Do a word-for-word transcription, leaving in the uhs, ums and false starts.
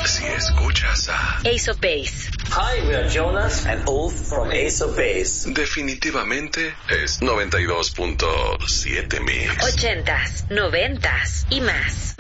si escuchas a Ace of Base. Hi, we are Jonas and Ulf from Ace of Base. Definitivamente es noventa y dos punto siete Mix. Ochentas, noventas y más.